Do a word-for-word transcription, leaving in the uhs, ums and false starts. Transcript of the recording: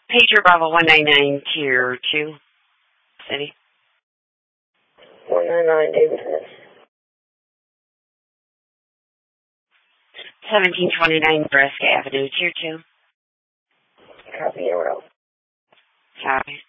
Pager Bravo one nine nine Tier two City. one nine nine Davidson. seventeen twenty-nine Nebraska Avenue, Tier two. Copy and route. Copy.